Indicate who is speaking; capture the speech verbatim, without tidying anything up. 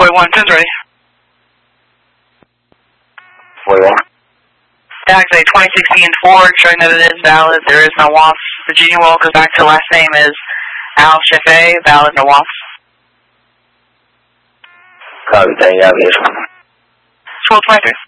Speaker 1: forty-one, pins ready.
Speaker 2: forty-one.
Speaker 1: Taxi twenty sixteen Ford, showing that it is valid. There is no W A F. Virginia Will goes back to the last name is Al Chefe, valid, no W A F.
Speaker 2: Copy, thank you, aviation.
Speaker 1: twelve twenty-three.